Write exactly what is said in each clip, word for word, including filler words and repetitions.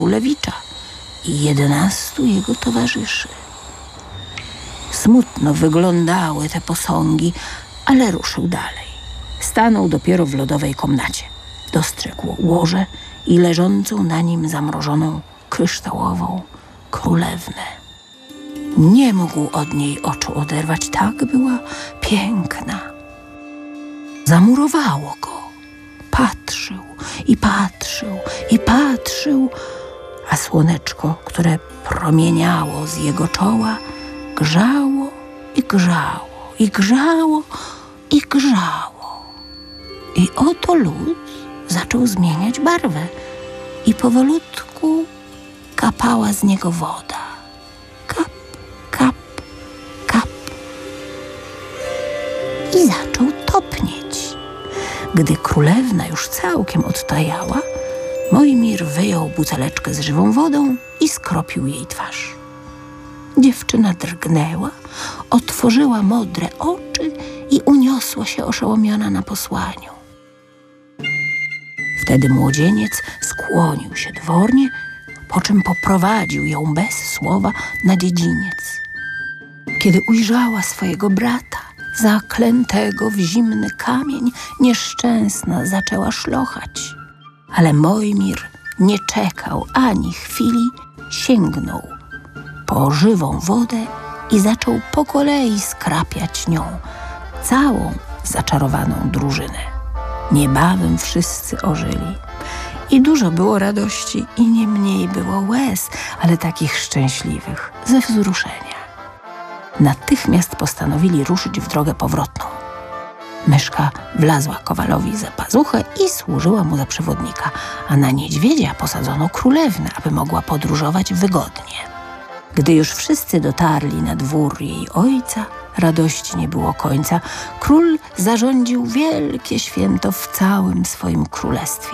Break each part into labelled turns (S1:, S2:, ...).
S1: królewicza i jedenastu jego towarzyszy. Smutno wyglądały te posągi, ale ruszył dalej. Stanął dopiero w lodowej komnacie. Dostrzegł łoże i leżącą na nim zamrożoną kryształową królewnę. Nie mógł od niej oczu oderwać, tak była piękna. Zamurowało go. Patrzył i patrzył i patrzył, a słoneczko, które promieniało z jego czoła, grzało i grzało i grzało i grzało. I oto lód zaczął zmieniać barwę i powolutku kapała z niego woda. Kap, kap, kap. I zaczął topnieć. Gdy królewna już całkiem odtajała, Mojmir wyjął buteleczkę z żywą wodą i skropił jej twarz. Dziewczyna drgnęła, otworzyła modre oczy i uniosła się oszołomiona na posłaniu. Wtedy młodzieniec skłonił się dwornie, po czym poprowadził ją bez słowa na dziedziniec. Kiedy ujrzała swojego brata, zaklętego w zimny kamień, nieszczęsna zaczęła szlochać. Ale Mojmir nie czekał ani chwili, sięgnął po żywą wodę i zaczął po kolei skrapiać nią całą zaczarowaną drużynę. Niebawem wszyscy ożyli i dużo było radości i nie mniej było łez, ale takich szczęśliwych ze wzruszenia. Natychmiast postanowili ruszyć w drogę powrotną. Myszka wlazła Kowalowi za pazuchę i służyła mu za przewodnika, a na niedźwiedzia posadzono królewnę, aby mogła podróżować wygodnie. Gdy już wszyscy dotarli na dwór jej ojca, radości nie było końca. Król zarządził wielkie święto w całym swoim królestwie.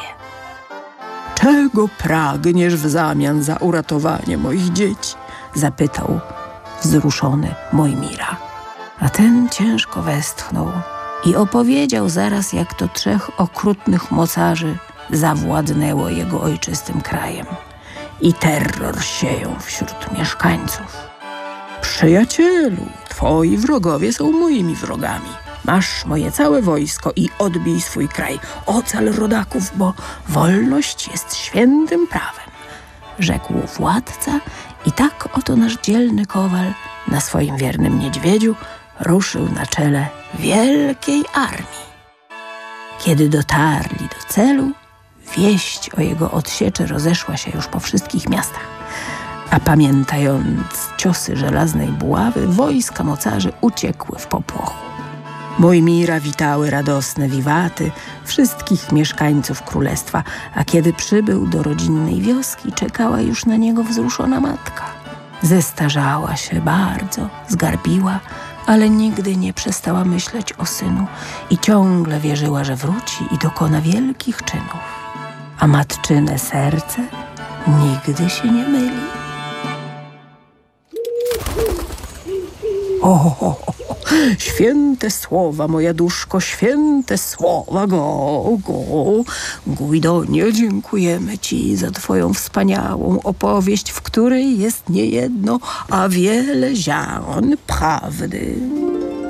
S2: Czego pragniesz w zamian za uratowanie moich dzieci?
S1: Zapytał wzruszony Mojmira. A ten ciężko westchnął i opowiedział zaraz, jak to trzech okrutnych mocarzy zawładnęło jego ojczystym krajem i terror sieją wśród mieszkańców.
S2: Przyjacielu, twoi wrogowie są moimi wrogami. Masz moje całe wojsko i odbij swój kraj. Ocal rodaków, bo wolność jest świętym prawem,
S1: rzekł władca i tak oto nasz dzielny kowal na swoim wiernym niedźwiedziu ruszył na czele wielkiej armii. Kiedy dotarli do celu, wieść o jego odsieczy rozeszła się już po wszystkich miastach. A pamiętając ciosy żelaznej buławy, wojska mocarzy uciekły w popłochu. Mojmira witały radosne wiwaty wszystkich mieszkańców królestwa, a kiedy przybył do rodzinnej wioski, czekała już na niego wzruszona matka. Zestarzała się bardzo, zgarbiła, ale nigdy nie przestała myśleć o synu i ciągle wierzyła, że wróci i dokona wielkich czynów. A matczyne serce nigdy się nie myli.
S2: O, o, o, święte słowa, moja duszko, święte słowa, go, go. Guidonie, dziękujemy ci za twoją wspaniałą opowieść, w której jest nie jedno, a wiele ziarn prawdy.